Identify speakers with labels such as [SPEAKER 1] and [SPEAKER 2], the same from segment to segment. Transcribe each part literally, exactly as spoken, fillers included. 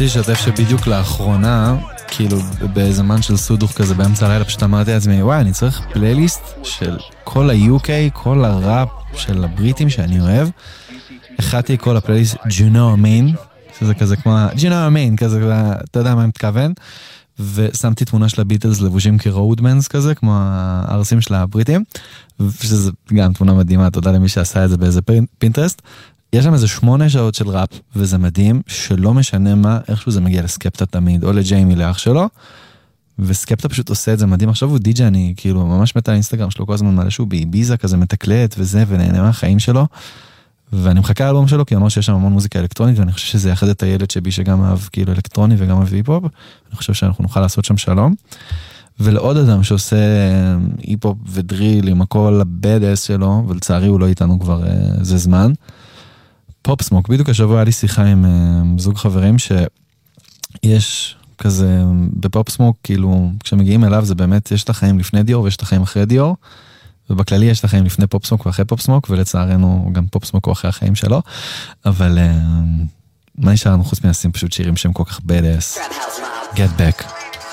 [SPEAKER 1] רציתי לשתף שבדיוק לאחרונה, כאילו בזמן של סודוך כזה באמצע הלילה, פשוט אמרתי לעצמי, וואי, אני צריך פלייליסט של כל ה-יו קיי, כל הראפ של הבריטים שאני אוהב. החלטתי כל הפלייליסט You know what I mean, שזה כזה כמו, You know what I mean, כזה, אתה יודע מה אני מתכוון, ושמתי תמונה של הביטלס לבושים כרודמנס כזה, כמו הארסים של הבריטים, ושזה גם תמונה מדהימה, תודה למי שעשה את זה באיזה פינטרסט. יש שם איזה שמונה שעות של ראפ, וזה מדהים, שלא משנה מה, איכשהו זה מגיע לסקפטה תמיד, או לג'יימי לאח שלו, וסקפטה פשוט עושה את זה מדהים. עכשיו הוא די-ג'יי, אני כאילו ממש מת על האינסטגרם שלו, כל הזמן מעלה שהוא באיביזה כזה מתקלט וזה, ונהנה מהחיים שלו, ואני מחכה לאלבום שלו, כי הוא אמר שיש שם המון מוזיקה אלקטרונית, ואני חושב שזה יחד את הילד שבי שגם אהב כאילו אלקטרוני וגם אהב היפ-הופ, אני חושב שאנחנו נוכל לעשות שם שלום. ולעוד אדם שעושה היפ-הופ ודריל עם הכל הבדס שלו, ולצערי הוא לא איתנו כבר איזה זמן, פופ סמוק. בדיוק השבוע היה לי שיחה עם זוג חברים שיש כזה בפופ סמוק, כאילו כשמגיעים אליו זה באמת יש את החיים לפני דיור ויש את החיים אחרי דיור, ובכללי יש את החיים לפני פופ סמוק ואחרי פופ סמוק, ולצערנו גם פופ סמוק הוא אחרי החיים שלו, אבל מה נשאר לנו חוץ מנסים פשוט שירים שהם כל כך badass. Get back.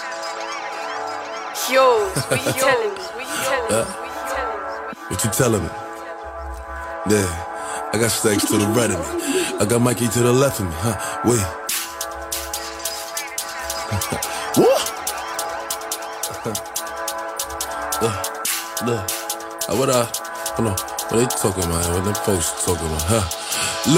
[SPEAKER 2] Yo, what you telling me? What you telling me?
[SPEAKER 3] What you telling me? Yeah, I got stacks to the right of me. I got Mikey to the left of me, huh? Wait. What? Look, look. What I, hold on, what they talking about? What them folks talking about, huh?